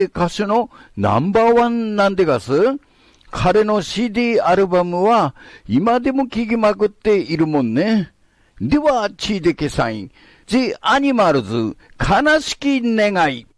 歌手のナンバーワンなんでがす。彼の CD アルバムは今でも聴きまくっているもんね。では、ちいでけさん、The Animals、悲しき願い。